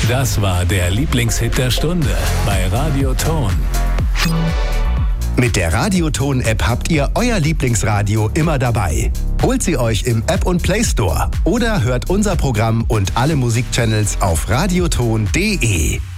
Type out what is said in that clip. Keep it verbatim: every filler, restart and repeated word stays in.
Das war der Lieblingshit der Stunde bei Radio Ton. Mit der Radio Ton-App habt ihr euer Lieblingsradio immer dabei. Holt sie euch im App und Play Store oder hört unser Programm und alle Musikchannels auf radioton punkt de.